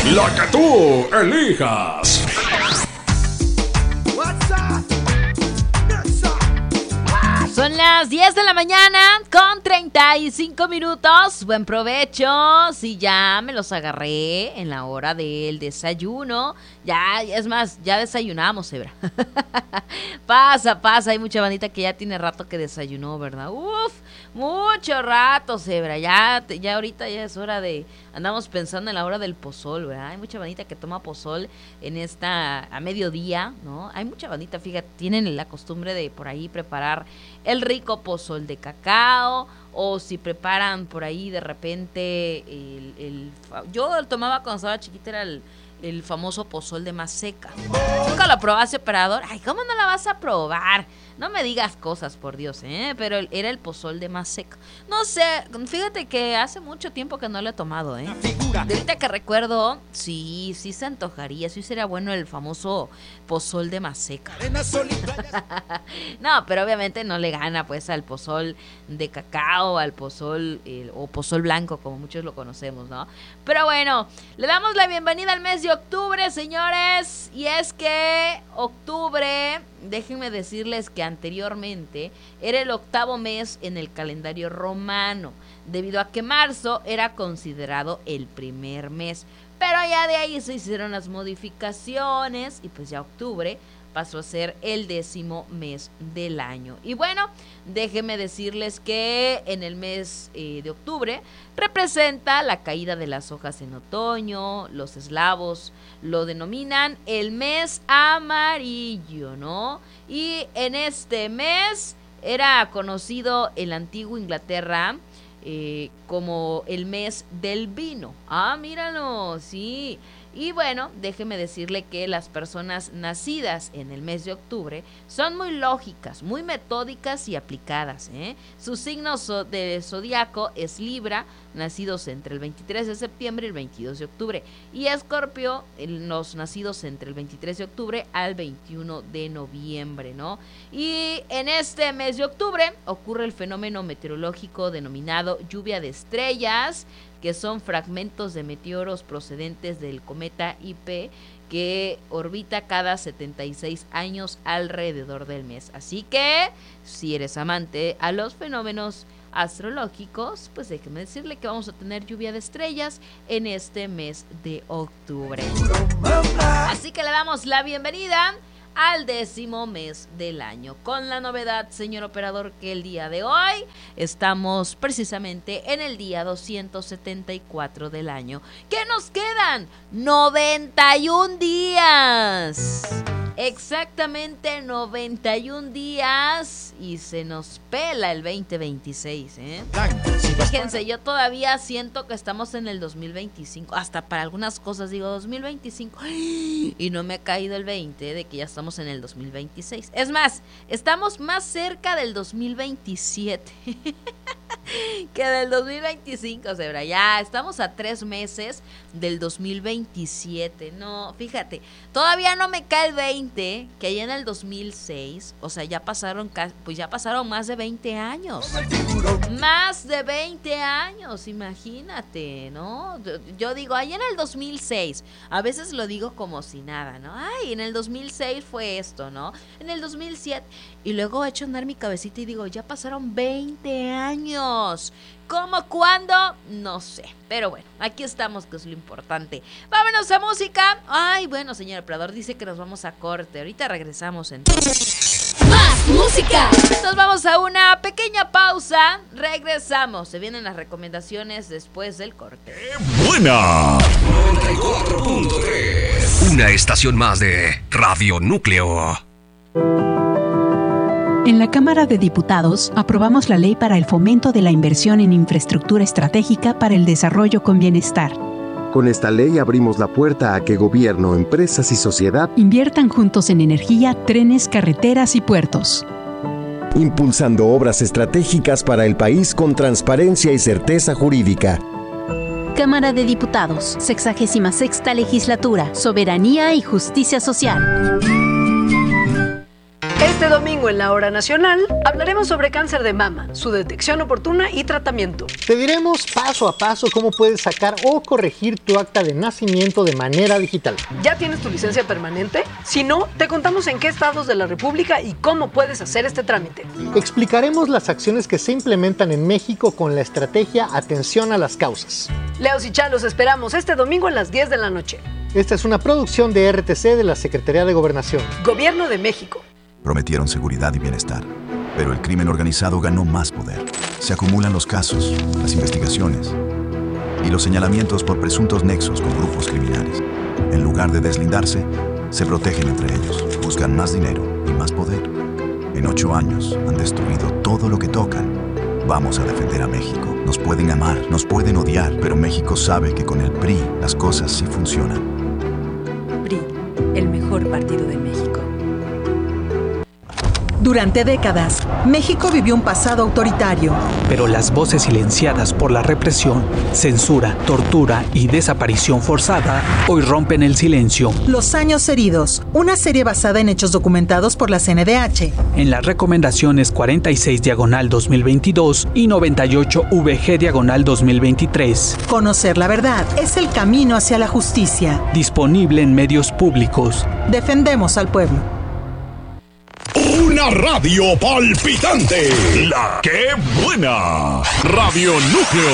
La que tú elijas. Son las 10 de la mañana con 35 minutos. Buen provecho. Sí, ya me los agarré en la hora del desayuno. Ya, es más, ya desayunamos, Zebra. Pasa. Hay mucha bandita que ya tiene rato que desayunó, ¿verdad? Uf, mucho rato, Zebra. Ya ahorita ya es hora de... Andamos pensando en la hora del pozol, ¿verdad? Hay mucha bandita que toma pozol a mediodía, ¿no? Hay mucha bandita, fíjate, tienen la costumbre de por ahí preparar el rico pozol de cacao, o si preparan por ahí de repente yo lo tomaba cuando estaba chiquita, era el famoso pozol de maseca. ¿Nunca lo probaste, operador? Ay, ¿cómo no la vas a probar? No me digas cosas, por Dios, pero era el pozol de maseca. No sé, fíjate que hace mucho tiempo que no lo he tomado, De ahorita que recuerdo, sí se antojaría, sí sería bueno el famoso pozol de maseca. No, pero obviamente no le gana pues al pozol de cacao, al pozol o pozol blanco, como muchos lo conocemos, ¿no? Pero bueno, le damos la bienvenida al mes de octubre, señores, y es que octubre, déjenme decirles que anteriormente era el 8º mes en el calendario romano, debido a que marzo era considerado el primer mes, pero ya de ahí se hicieron las modificaciones y pues ya octubre pasó a ser el 10º mes del año. Y bueno, déjenme decirles que en el mes de octubre representa la caída de las hojas en otoño. Los eslavos lo denominan el mes amarillo, ¿no? Y en este mes era conocido en la antigua Inglaterra como el mes del vino. Ah, míralo, sí. Y bueno, déjeme decirle que las personas nacidas en el mes de octubre son muy lógicas, muy metódicas y aplicadas, Su signo de zodiaco es Libra, nacidos entre el 23 de septiembre y el 22 de octubre. Y Escorpio, los nacidos entre el 23 de octubre al 21 de noviembre, ¿no? Y en este mes de octubre ocurre el fenómeno meteorológico denominado lluvia de estrellas, que son fragmentos de meteoros procedentes del cometa IP que orbita cada 76 años alrededor del mes. Así que, si eres amante a los fenómenos astrológicos, pues déjeme decirle que vamos a tener lluvia de estrellas en este mes de octubre. Así que le damos la bienvenida al 10º mes del año, con la novedad, señor operador, que el día de hoy estamos precisamente en el día 274 del año. ¿Qué nos quedan? 91 días. Exactamente 91 días y se nos pela el 2026, Fíjense, yo todavía siento que estamos en el 2025, hasta para algunas cosas digo 2025 y no me ha caído el 20 de que ya estamos en el 2026. Es más, estamos más cerca del 2027 que del 2025, Zebra. Ya estamos a 3 meses del 2027. No, fíjate, todavía no me cae el 20, que allá en el 2006, o sea, ya pasaron más de 20 años. Más de 20 años, imagínate, ¿no? Yo digo, allá en el 2006, a veces lo digo como si nada, ¿no? Ay, en el 2006 fue esto, ¿no? En el 2007, y luego he hecho andar mi cabecita y digo, ya pasaron 20 años. ¿Cómo? ¿Cuándo? No sé. Pero bueno, aquí estamos, que es lo importante. Vámonos a música. Ay, bueno, señor operador, dice que nos vamos a corte. Ahorita regresamos entonces. ¡Más música! Nos vamos a una pequeña pausa. Regresamos. Se vienen las recomendaciones después del corte. ¡Buena! 94.3. Una estación más de Radio Núcleo. En la Cámara de Diputados aprobamos la Ley para el Fomento de la Inversión en Infraestructura Estratégica para el Desarrollo con Bienestar. Con esta ley abrimos la puerta a que gobierno, empresas y sociedad inviertan juntos en energía, trenes, carreteras y puertos. Impulsando obras estratégicas para el país con transparencia y certeza jurídica. Cámara de Diputados, 66ª Legislatura, Soberanía y Justicia Social. Este domingo en la Hora Nacional hablaremos sobre cáncer de mama, su detección oportuna y tratamiento. Te diremos paso a paso cómo puedes sacar o corregir tu acta de nacimiento de manera digital. ¿Ya tienes tu licencia permanente? Si no, te contamos en qué estados de la República y cómo puedes hacer este trámite. Explicaremos las acciones que se implementan en México con la estrategia Atención a las Causas. Leos y Chá, los esperamos este domingo a las 10 de la noche. Esta es una producción de RTC de la Secretaría de Gobernación. Gobierno de México. Prometieron seguridad y bienestar, pero el crimen organizado ganó más poder. Se acumulan los casos, las investigaciones y los señalamientos por presuntos nexos con grupos criminales. En lugar de deslindarse, se protegen entre ellos, buscan más dinero y más poder. En 8 años han destruido todo lo que tocan. Vamos a defender a México. Nos pueden amar, nos pueden odiar, pero México sabe que con el PRI las cosas sí funcionan. PRI, el mejor partido de México. Durante décadas, México vivió un pasado autoritario. Pero las voces silenciadas por la represión, censura, tortura y desaparición forzada hoy rompen el silencio. Los años heridos, una serie basada en hechos documentados por la CNDH. En las recomendaciones 46/2022 y 98/VG/2023. Conocer la verdad es el camino hacia la justicia. Disponible en medios públicos. Defendemos al pueblo. Una radio palpitante. La que buena. Radio Núcleo.